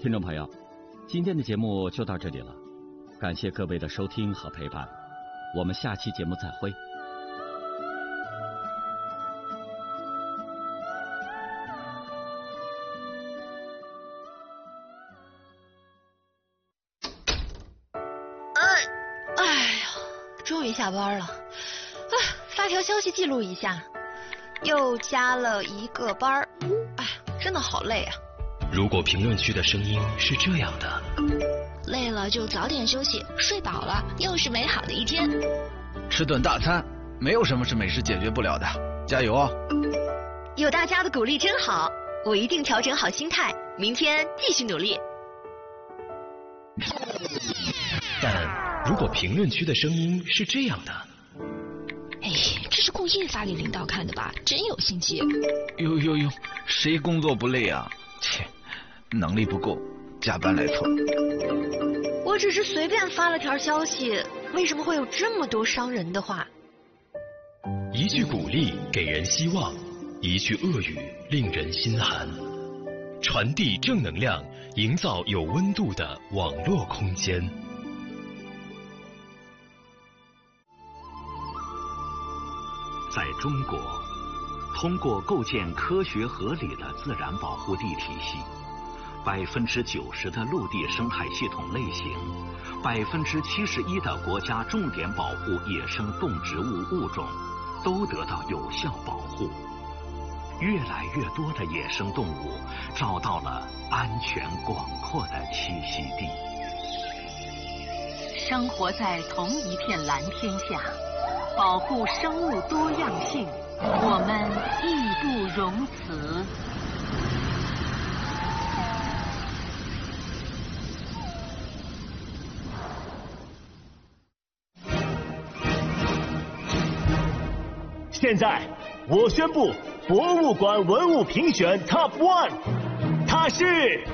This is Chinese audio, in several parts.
听众朋友，今天的节目就到这里了，感谢各位的收听和陪伴，我们下期节目再会。 终于下班了，发条消息记录一下，又加了一个班，真的好累啊。 如果评论区的声音是这样的， 累了就早点休息，睡饱了又是美好的一天。 吃顿大餐，没有什么是美食解决不了的，加油哦！ 有大家的鼓励真好，我一定调整好心态，明天继续努力。 但如果评论区的声音是这样的， 这是故意发给领导看的吧？真有心机。 哟，谁工作不累啊？切，能力不够，加班来凑。 我只是随便发了条消息，为什么会有这么多伤人的话？ 一句鼓励给人希望，一句恶语令人心寒。传递正能量，营造有温度的网络空间。 在中国，通过构建科学合理的自然保护地体系，90%的陆地生态系统类型，71%的国家重点保护野生动植物物种都得到有效保护。越来越多的野生动物找到了安全广阔的栖息地。 生活在同一片蓝天下，保护生物多样性，我们义不容辞。 现在我宣布博物馆文物评选 Top 1， 它是……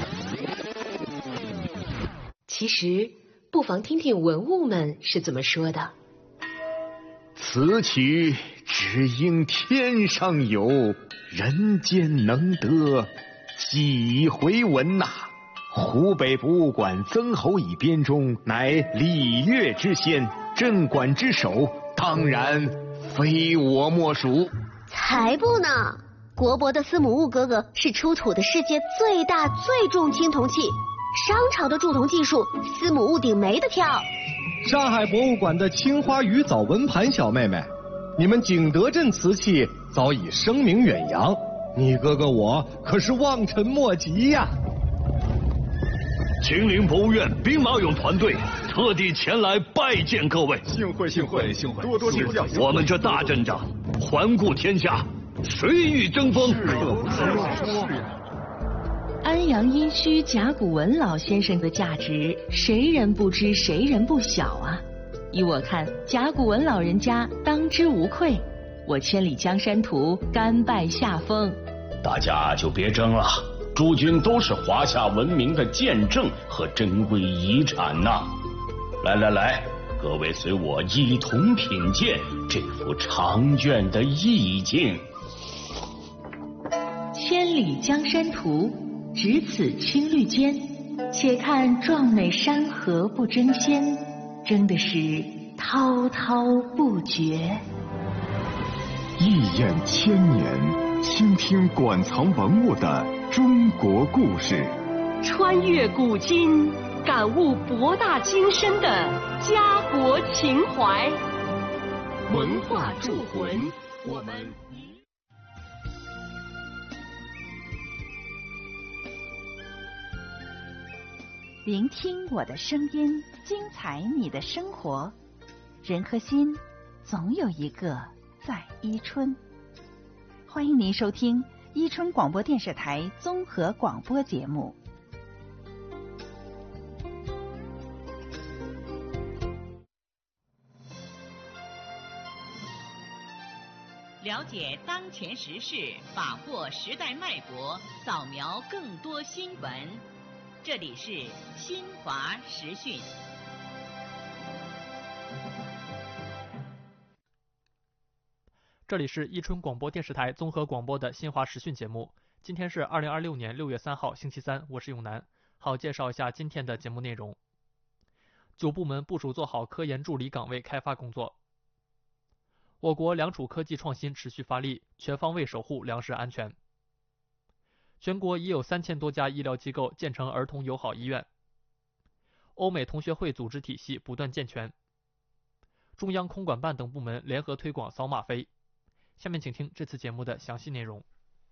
其实不妨听听文物们是怎么说的。 此曲只应天上有，人间能得几回闻呐！湖北博物馆曾侯乙编中乃礼乐之先，镇馆之首，当然非我莫属。 才不呢！国博的司母戊哥哥是出土的世界最大最重青铜器，商朝的铸铜技术，司母戊顶没得挑。 上海博物馆的青花鱼藻纹盘小妹妹，你们景德镇瓷器早已声名远扬，你哥哥我可是望尘莫及呀！ 秦岭博物院兵马俑团队特地前来拜见各位， 幸会，多多指教。 我们这大阵仗，环顾天下，谁与争锋？ 可不是呀。 安阳殷墟甲骨文老先生的价值，谁人不知，谁人不晓啊！依我看，甲骨文老人家当之无愧。我千里江山图，甘拜下风。 大家就别争了，诸君都是华夏文明的见证和珍贵遗产呐！来，各位随我一同品鉴这幅长卷的意境。 千里江山图，只此青绿间，且看壮美山河不争先，争的是滔滔不绝。 一眼千年，倾听馆藏文物的中国故事， 穿越古今，感悟博大精深的家国情怀。文化铸魂，我们聆听我的声音，精彩你的生活。人和心，总有一个在伊春。欢迎您收听伊春广播电视台综合广播节目。 了解当前时事，把握时代脉搏，扫描更多新闻。这里是新华时讯。 这里是伊春广播电视台综合广播的新华时讯节目。今天是2026年6月3号星期三，我是永南。 好，介绍一下今天的节目内容。9部门部署做好科研助理岗位开发工作。我国粮储科技创新持续发力，全方位守护粮食安全。全国已有3000多家医疗机构建成儿童友好医院。欧美同学会组织体系不断健全。中央空管办等部门联合推广扫码飞。下面请听这次节目的详细内容。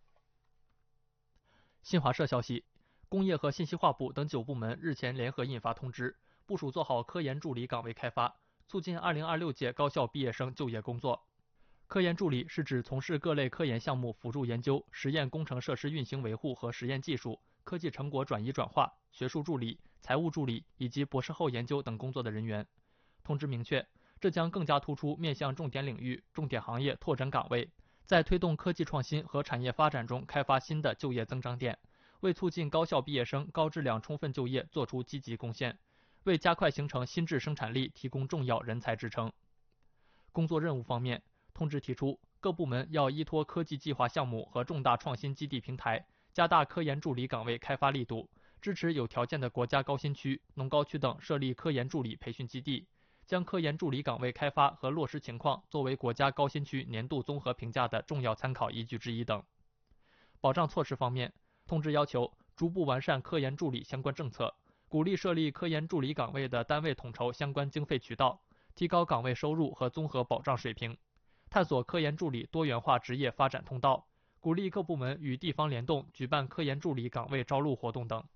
新华社消息，工业和信息化部等9部门日前联合印发通知，部署做好科研助理岗位开发，促进2026届高校毕业生就业工作。科研助理是指从事各类科研项目辅助研究、实验工程设施运行维护和实验技术、科技成果转移转化、学术助理、财务助理以及博士后研究等工作的人员。通知明确，这将更加突出面向重点领域、重点行业拓展岗位，在推动科技创新和产业发展中开发新的就业增长点，为促进高校毕业生高质量充分就业做出积极贡献，为加快形成新质生产力提供重要人才支撑。工作任务方面，通知提出，各部门要依托科技计划项目和重大创新基地平台，加大科研助理岗位开发力度，支持有条件的国家高新区、农高区等设立科研助理培训基地，将科研助理岗位开发和落实情况作为国家高新区年度综合评价的重要参考依据之一等。保障措施方面，通知要求逐步完善科研助理相关政策，鼓励设立科研助理岗位的单位统筹相关经费渠道，提高岗位收入和综合保障水平，探索科研助理多元化职业发展通道，鼓励各部门与地方联动举办科研助理岗位招录活动等。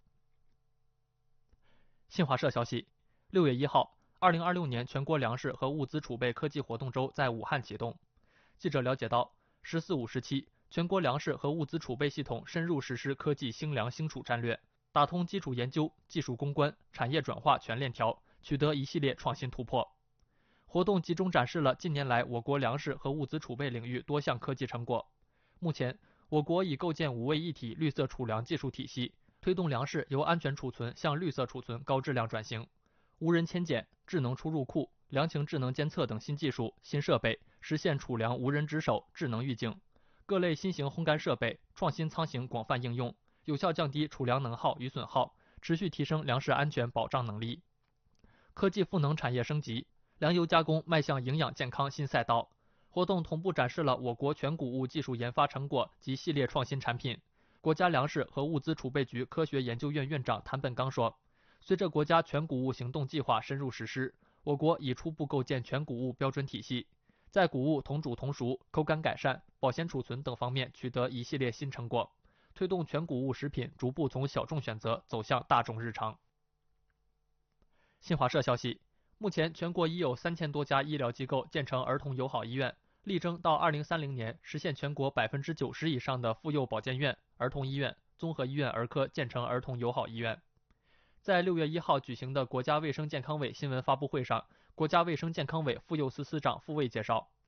新华社消息，6月1号，2026年全国粮食和物资储备科技活动周在武汉启动。记者了解到，“14-5”时期，全国粮食和物资储备系统深入实施科技兴粮兴储战略，打通基础研究、技术攻关、产业转化全链条，取得一系列创新突破。活动集中展示了近年来我国粮食和物资储备领域多项科技成果。目前，我国已构建5位一体绿色储粮技术体系，推动粮食由安全储存向绿色储存高质量转型。无人迁检、智能出入库、粮情智能监测等新技术、新设备，实现储粮无人值守、智能预警。各类新型烘干设备、创新仓型广泛应用，有效降低储粮能耗与损耗，持续提升粮食安全保障能力。科技赋能产业升级，粮油加工迈向营养健康新赛道。活动同步展示了我国全谷物技术研发成果及系列创新产品。国家粮食和物资储备局科学研究院院长谭本刚说，随着国家全谷物行动计划深入实施，我国已初步构建全谷物标准体系，在谷物同煮同熟、口感改善、保鲜储存等方面取得一系列新成果，推动全谷物食品逐步从小众选择走向大众日常。新华社消息，目前全国已有3000多家医疗机构建成儿童友好医院，力争到2030年实现全国90%以上的妇幼保健院、儿童医院、综合医院儿科建成儿童友好医院。在6月1号举行的国家卫生健康委新闻发布会上，国家卫生健康委妇幼司司长傅卫介绍，